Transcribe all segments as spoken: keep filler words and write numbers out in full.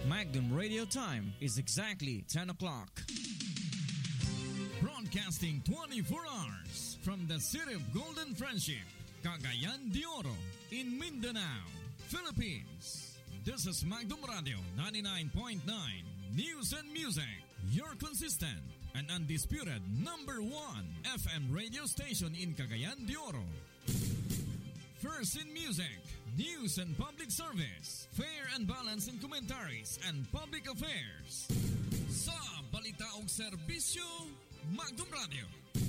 Magnum Radio time is exactly ten o'clock. Broadcasting twenty-four hours from the city of Golden Friendship, Cagayan de Oro, in Mindanao, Philippines. This is Magnum Radio ninety-nine point nine News and Music, your consistent and undisputed number one F M radio station in Cagayan de Oro. First in music, news and public service, fair and balanced in commentaries and public affairs. Sa balita o serbisyo, Magnum Radio.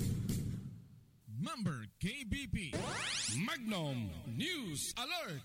Member K B P. Magnum News Alert.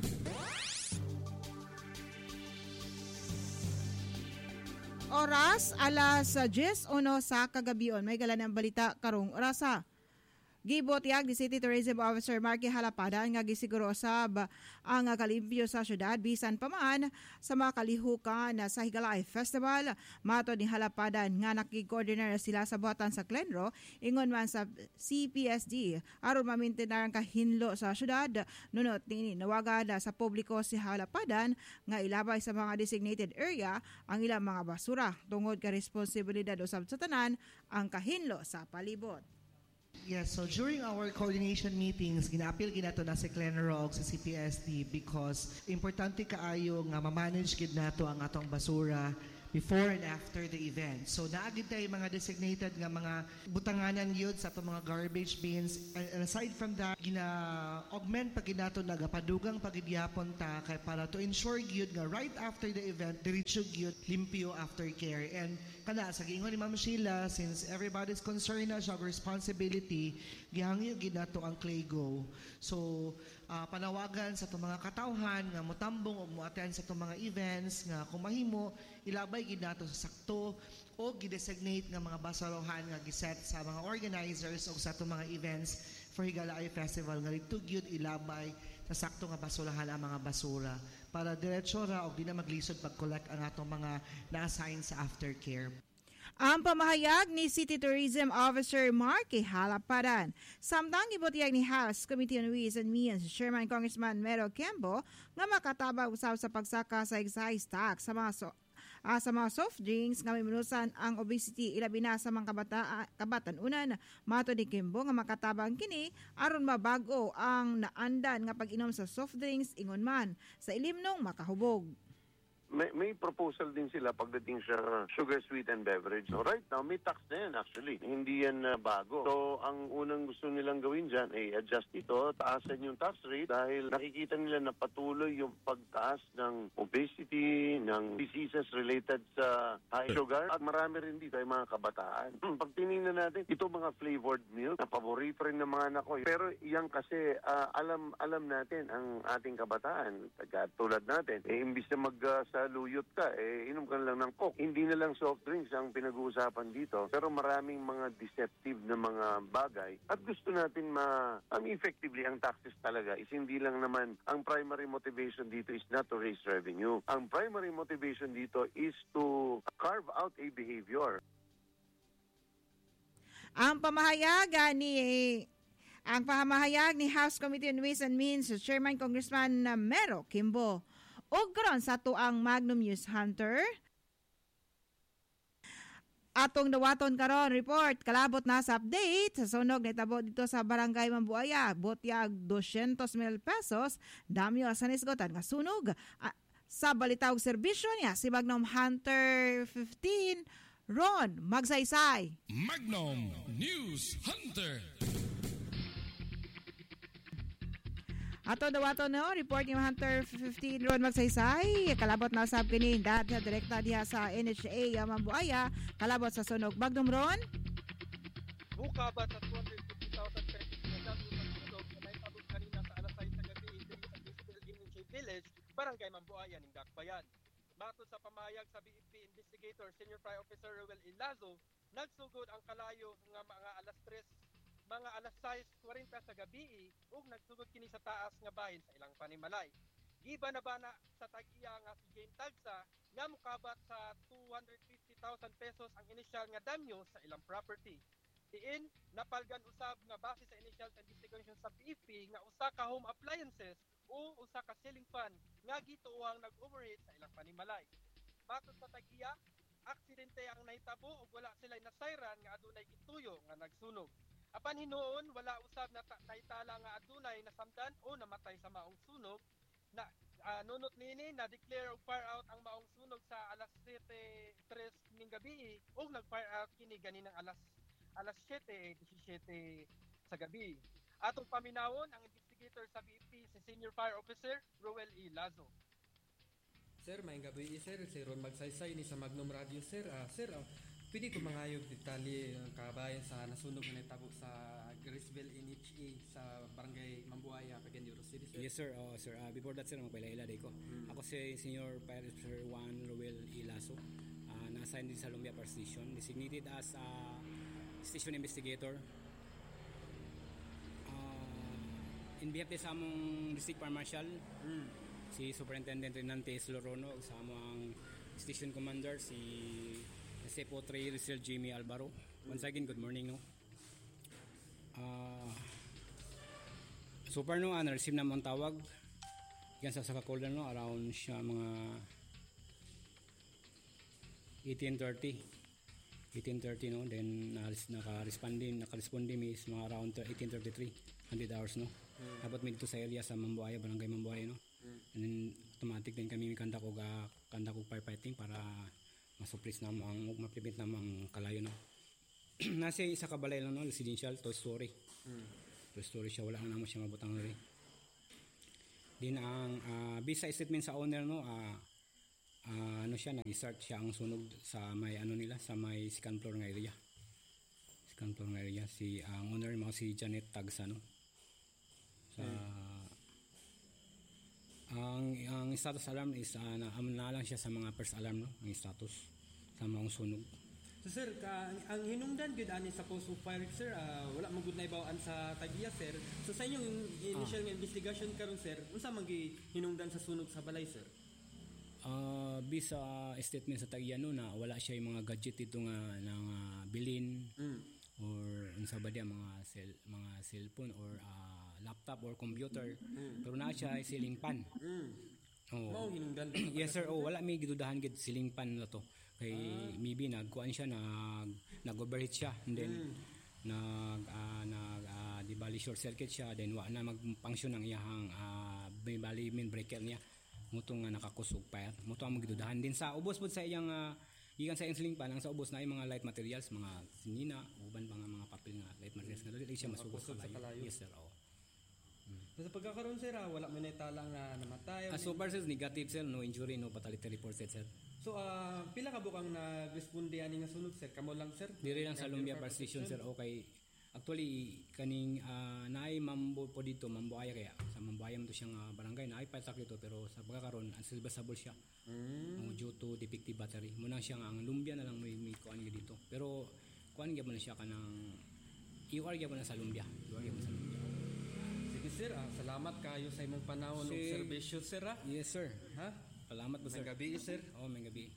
Oras alas diyes uno sa kagabion. May gala ng balita karong orasa. Gibotyag ni City Tourism Officer Marky Halapadan nga gisiguro sab ang kalimpyo sa syudad bisan pa man sa mga kalihukan sa Higalay Festival. Mato ni Halapadan nga nakikoordinar sila sa buhatan sa Clenro ingon man sa C P S D aron mamintenar ang kahinlo sa syudad. Nunot ni nawagan sa publiko si Halapadan nga ilabay sa mga designated area ang ilang mga basura tungod ka responsibilidad usab sa tanan ang kahinlo sa palibot. Yes, so during our coordination meetings, ginapil ginato na si Clenro sa C P S D because importante kaayo nga ma-manage gid nato ang atong basura before and after the event. So naagid tayo mga designated nga mga butanganan yun sa atong mga garbage bins. And aside from that, gina-augment pa ginato nagapadugang pagidyapon ta kay para to ensure gyud nga right after the event, diretso gyud limpyo aftercare. And kana sa giingon ni Ma'am Sheila, since everybody's concerned na siya responsibility, gihangyo gid nato ang Claygo. So uh, panawagan sa itong mga katawhan nga motambong o mo-attend sa itong mga events nga kung mahimo ilabay gid nato sa sakto o gidesignate nga mga basarohan nga giset sa mga organizers o sa itong mga events for Higalay Festival nga dito gyud ilabay sa sakto nga basurahan ang mga basura para diretso ra og di na maglisod pag-collect ang atong mga na-assign sa aftercare. Ang pamahayag ni City Tourism Officer Marky Halapadan. Samtang ibotyag ni House Committee on Ways and Means Chairman Congressman Mero Kembo nga makatabang usab sa pagsaka sa excise tax sa mga so Uh, sa mga soft drinks nga miminusan ang obesity ilabi na sa mga kabata, kabatan-unan. Mato ni Kimbo nga makatabang kini aron mabago ang naandan nga pag-inom sa soft drinks ingon man sa ilimnong makahubog. May, may proposal din sila pagdating sa sugar sweetened beverage. So right now, may tax na yan actually. Hindi yan uh, bago. So ang unang gusto nilang gawin dyan ay adjust ito, taasan yung tax rate dahil nakikita nila na patuloy yung pagtaas ng obesity, ng diseases related sa high sugar. At marami rin dito ay mga kabataan. Pag tinignan natin, ito mga flavored milk na paborito rin ng mga anak ko. Pero yan kasi uh, alam alam natin ang ating kabataan, tulad natin, eh, imbis na mag uh, sa luyot ka, eh, inom ka lang ng Coke. Hindi na lang soft drinks ang pinag-uusapan dito, pero maraming mga deceptive na mga bagay. At gusto natin ma, um, effectively, ang taxes talaga is hindi lang naman, ang primary motivation dito is not to raise revenue. Ang primary motivation dito is to carve out a behavior. Ang pamahayag ni ang pamahayag ni House Committee on Ways and Means Chairman Congressman Mero Kimbo. O karon sa tuang Magnum News Hunter. Atong dawaton karon report kalabot na sa update sa sunog na itabo dito sa Barangay Mambuaya. Botyag dosyentos mil pesos damyo sa nisgotan nga sunog. Uh, sa balitawag serbisyo niya si Magnum Hunter fifteen Ron Magsaysay. Magnum News Hunter. Ato dawato no, report ni Hunter fifteen Ron Magsaysay, kalabot na sab kini dad sa direkta diha sa N H A Mambuaya, kalabot sa sunog. Magnum Ron? Buka ba sa two hundred fifty thousand pesos na dami ng sunog na naitabot kanina sa alas sais sa gabi dito sa Bisbel N H A Village, Barangay Mambuaya, ning Dakbayan. Matod sa pamayag sa B F P Investigator Senior Fire Officer Ruel Ilazo, nagsugod ang kalayo nga mga alas tres mga alas sais kwarenta sa gabi ug nagsugod kini sa taas nga bahin sa ilang panimalay. Giba na ba na sa tag-iya nga si Jane Tagsa nga mukabat sa two hundred fifty thousand pesos ang initial nga damyo sa ilang property. Diin napalgan usab nga base sa initial investigation sa B F P nga usa ka home appliances o usa ka ceiling fan nga gituohang nag-overheat sa ilang panimalay. Matod sa tagiya, aksidente ang nahitabo ug wala sila nasayran nga adunay gituyo nga nagsunog. Apan hinuon wala usab na naitala nga adunay nasamdan o namatay sa maong sunog. Na uh, nunot nini na declare og fire out ang maong sunog sa alas siyete tres ning gabi ug nag-fire out kini ganinang alas alas siyete disisiete sa gabi. Atong paminawon ang investigator sa B P si Senior Fire Officer Roel E. Lazo. Sir, maayong gabi sir, si Ron Magsaysay ni sa Magnum Radio sir. Uh, sir, uh, pwede ko mangayog detalye ng kabayan sa nasunog na natabo sa Grisville N H A sa Barangay Mambuaya, Cagayan de Oro City sir. Yes sir, oh, sir. Uh, before that sir, magpaila day ko. Hmm. Ako si Senior Fire Officer Juan Roel E. Lazo. Uh, na-assign din sa Lumbia Fire Station, designated as uh, Station Investigator. Uh, in behalf sa among District Fire Marshal, hmm. si Superintendent Renante Slorono, sa among Station Commander si Sepo Trey Rizal Jimmy Albaro. Once again, good morning no. Uh, so far no, uh, na-receive na mong tawag yan sa Sakakoldan no, around siya mga eighteen thirty no, then naka-respond din naka-respond din is mga around eighteen thirty-three hundred hours no. Hmm. Dapat may dito sa area sa Mambuaya, Barangay Mambuaya no. Hmm. And then automatic din kami may kanda ko ga kanda ko firefighting para masuplis na ang ma-prevent na ang kalayo no. Nasa isa ka balay lang no, residential to story. Hmm. To story siya, wala na mo siya mabutang rin. Din ang uh, bisa statement sa owner no, uh, uh, ano siya, nag-start siya ang sunog sa may ano nila, sa may second floor nga area. Second floor nga area si ang uh, owner mo si Janet Tagsa no. Sa hmm. ang ang status alarm is uh, na, na lang siya sa mga first alarm no, ang status sa mga sunog. So sir, ka, ang hinungdan gyud ani sa cause of fire sir, uh, wala man gud na ibawaan sa tagiya sir. So sa inyong initial ah. investigation karon sir, unsa man gi hinungdan sa sunog sa balay sir? Uh, bisa statement sa tagiya no na wala siya yung mga gadget dito nga nang uh, bilin mm. or unsa ba dia mga cell mga cellphone or uh, laptop or computer. Mm. Pero na siya ay ceiling fan. Mm. Oh. Mao hinungdan. Yes sir, oh wala may gidudahan gid ceiling fan na to. Kay ah. maybe nagkuan siya nag nag-overheat siya and then mm. nag uh, nag uh, di bali short circuit siya then wa na mag-function ang iyang uh, may bali main breaker niya muto nga nakakusog fire muto ang magidudahan din sa ubos pud sa iyang uh, gikan sa iyang ceiling fan ang sa ubos na ay mga light materials mga sinina uban pa nga mga papel nga light materials nga dili siya masugod sa kalayo. Yes sir, oh. So, sa pagkakaroon sir, ah, wala may naitala nga namatay. Ah, so far sir, negative sir, no injury, no fatality reported sir. So, uh, pila ka bukang nag-responde ani nga sunod sir? Kamo lang sir? Diri lang sa Lumbia Fire Station sir, okay. Actually, kaning uh, naay mambo po dito, Mambuaya kaya. Sa Mambuaya mo to siyang uh, barangay, naay patak dito, pero sa pagkakaroon, unsalvageable siya. Mm. Due to defective battery. Muna siya ang Lumbia na lang may, may kuan niya dito. Pero, kuan niya mo na siya ka ng, i-war niya mo na sa Lumbia. I-war niya mo sa Lumbia. Sir, ah, salamat kayo sa imong panahon ug serbisyo sir. Ah. Yes sir. Ha? Salamat po sir. May gabi sir. Oh, may gabi.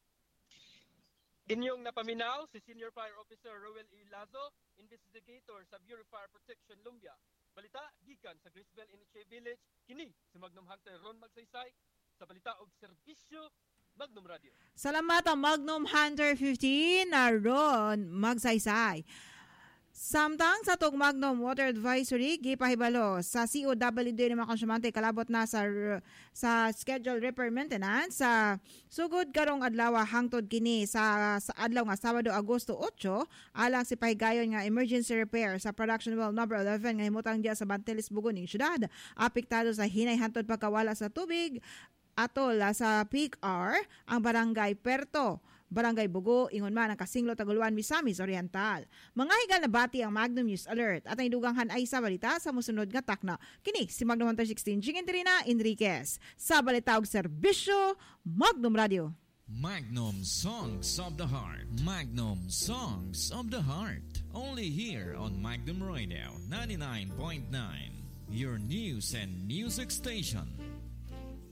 Inyong napaminaw si Senior Fire Officer Roel E. Lazo, investigator sa Bureau of Fire Protection Lumbia. Balita gikan sa Grisville N H A Village. Kini si Magnum Hunter Ron Magsaysay sa balita og serbisyo Magnum Radio. Salamat ang Magnum Hunter fifteen na Ron Magsaysay. Samtang sa tug Magnum Water Advisory gipahibalo sa C O W D ni mga konsyumante kalabot na sa sa scheduled repair maintenance sa sugod karong adlaw hangtod kini sa, sa adlaw nga Sabado Agosto eight alang si pahigayon nga emergency repair sa production well number eleven nga himutang diya sa Banteles Bugon ning syudad apektado sa hinay hantod pagkawala sa tubig atol sa peak hour ang barangay Perto, Barangay Bugo, ingon man ang Kasinglo, Taguluan, Misamis Oriental. Mga higal na bati ang Magnum News Alert at ang iduganghan ay sa balita sa musunod nga takna. Kini si Magnum Hunter sixteen, Jingentrina Enriquez. Sa balita og serbisyo, Magnum Radio. Magnum Songs of the Heart. Magnum Songs of the Heart. Only here on Magnum Radio ninety-nine point nine. Your news and music station.